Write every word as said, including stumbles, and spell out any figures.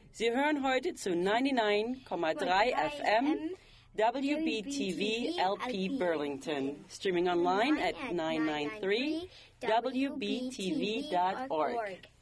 Sie hören heute zu neunundneunzig Komma drei F M W B T V L P Burlington, streaming online at nine nine three W B T V dot org.